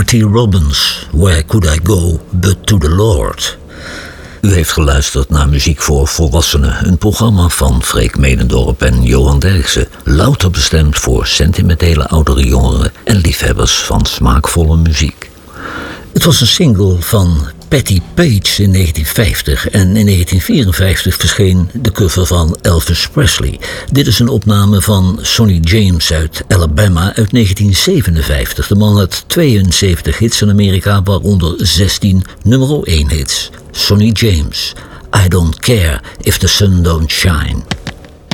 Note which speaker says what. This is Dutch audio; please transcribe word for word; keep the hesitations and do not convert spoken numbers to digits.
Speaker 1: Marty Robbins, Where Could I Go But To The Lord. U heeft geluisterd naar Muziek voor Volwassenen, een programma van Freek Medendorp en Johan Derksen, louter bestemd voor sentimentele oudere jongeren en liefhebbers van smaakvolle muziek. Het was een single van Patti Page in negentien vijftig en in negentien vierenvijftig verscheen de cover van Elvis Presley. Dit is een opname van Sonny James uit Alabama uit negentien zevenenvijftig. De man had tweeënzeventig hits in Amerika, waaronder zestien nummer één hits. Sonny James, I Don't Care If The Sun Don't Shine.